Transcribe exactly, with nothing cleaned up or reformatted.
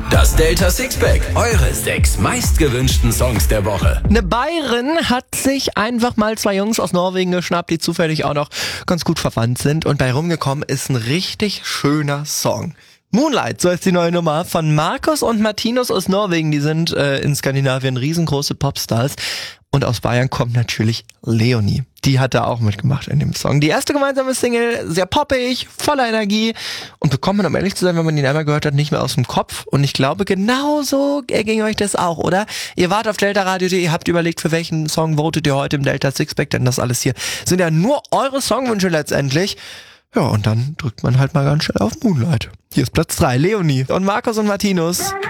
Das Delta Sixpack, eure sechs meistgewünschten Songs der Woche. Eine Bayerin hat sich einfach mal zwei Jungs aus Norwegen geschnappt, die zufällig auch noch ganz gut verwandt sind. Und bei rumgekommen ist ein richtig schöner Song. Moonlight, so ist die neue Nummer von Markus und Martinus aus Norwegen. Die sind äh, in Skandinavien riesengroße Popstars. Und aus Bayern kommt natürlich Leonie. Die hat da auch mitgemacht in dem Song. Die erste gemeinsame Single, sehr poppig, voller Energie und bekommt man, um ehrlich zu sein, wenn man ihn einmal gehört hat, nicht mehr aus dem Kopf. Und ich glaube, genauso erging euch das auch, oder? Ihr wart auf delta radio punkt de, ihr habt überlegt, für welchen Song votet ihr heute im Delta Sixpack, denn das alles hier sind ja nur eure Songwünsche letztendlich. Ja, und dann drückt man halt mal ganz schnell auf Moonlight. Hier ist Platz drei, Leonie und Markus und Martinus.